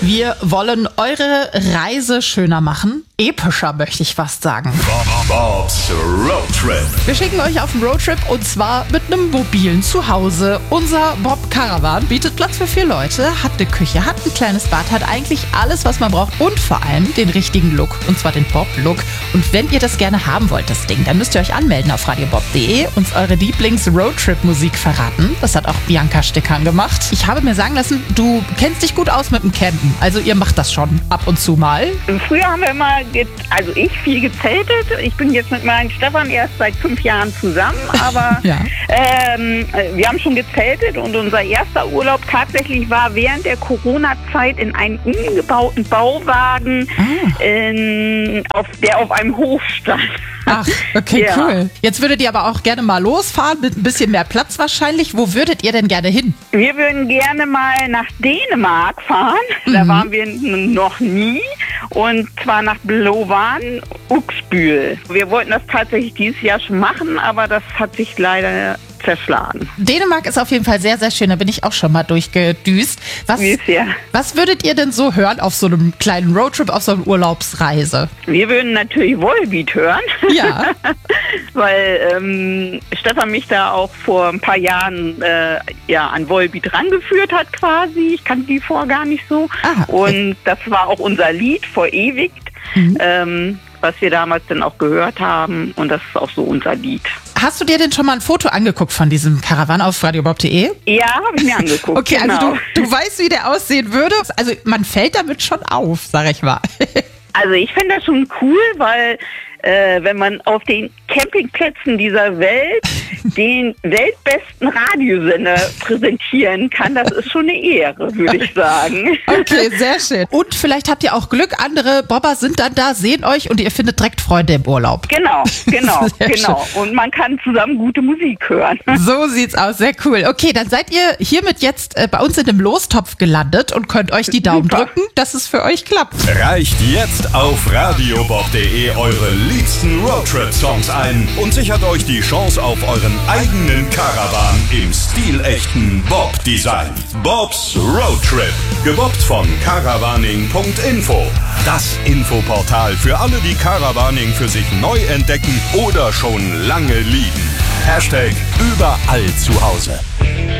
Wir wollen eure Reise schöner machen. Epischer, möchte ich fast sagen. Bob's Road Trip. Wir schicken euch auf einen Roadtrip und zwar mit einem mobilen Zuhause. Unser Bob Caravan bietet Platz für 4 Leute, hat eine Küche, hat ein kleines Bad, hat eigentlich alles, was man braucht und vor allem den richtigen Look, und zwar den Bob-Look. Und wenn ihr das gerne haben wollt, das Ding, dann müsst ihr euch anmelden auf radiobob.de, uns eure Lieblings-Roadtrip-Musik verraten. Das hat auch Bianca Stickern gemacht. Ich habe mir sagen lassen, du kennst dich gut aus mit dem Campen. Also ihr macht das schon ab und zu mal. Früher haben wir immer, also ich, viel gezeltet. Ich bin jetzt mit meinem Stefan erst seit 5 Jahren zusammen, aber Ja. Wir haben schon gezeltet und unser erster Urlaub tatsächlich war während der Corona-Zeit in einem umgebauten Bauwagen, der auf einem Hof stand. Ach, okay, Ja. cool. Jetzt würdet ihr aber auch gerne mal losfahren, mit ein bisschen mehr Platz wahrscheinlich. Wo würdet ihr denn gerne hin? Wir würden gerne mal nach Dänemark fahren. Da waren wir noch nie. Und zwar nach Blovan, Uxbül. Wir wollten das tatsächlich dieses Jahr schon machen, aber das hat sich leider zerschlagen. Dänemark ist auf jeden Fall sehr, sehr schön. Da bin ich auch schon mal durchgedüst. Was würdet ihr denn so hören auf so einem kleinen Roadtrip, auf so einer Urlaubsreise? Wir würden natürlich Volbeat hören. Ja. Weil Stefan mich da auch vor ein paar Jahren an Volbeat rangeführt hat quasi. Ich kannte die vorher gar nicht so. Ah, okay. Und das war auch unser Lied, Verewigt, was wir damals dann auch gehört haben. Und das ist auch so unser Lied. Hast du dir denn schon mal ein Foto angeguckt von diesem Caravan auf radiobob.de? Ja, habe ich mir angeguckt. Okay, genau. also du weißt, wie der aussehen würde. Also man fällt damit schon auf, sag ich mal. Also ich finde das schon cool, weil wenn man auf den Campingplätzen dieser Welt den weltbesten Radiosender präsentieren kann, das ist schon eine Ehre, würde ich sagen. Okay, sehr schön. Und vielleicht habt ihr auch Glück, andere Bobber sind dann da, sehen euch und ihr findet direkt Freunde im Urlaub. Genau. Sehr schön. Und man kann zusammen gute Musik hören. So sieht's aus, sehr cool. Okay, dann seid ihr hiermit jetzt bei uns in dem Lostopf gelandet und könnt euch die Daumen Super. drücken, dass es für euch klappt. Reicht jetzt auf radiobob.de eure liebsten Roadtrip-Songs ein und sichert euch die Chance auf euren eigenen Caravan im stilechten Bob-Design. Bob's Road Trip, gebobbt von caravaning.info. Das Infoportal für alle, die Caravaning für sich neu entdecken oder schon lange lieben. #überall zu Hause.